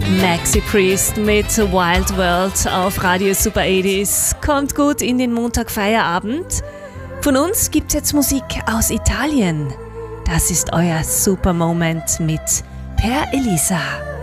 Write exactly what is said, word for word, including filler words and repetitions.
Maxi Priest mit Wild World auf Radio Super achtziger. Kommt gut in den Montagfeierabend. Von uns gibt's jetzt Musik aus Italien. Das ist euer Super Moment mit Per Elisa.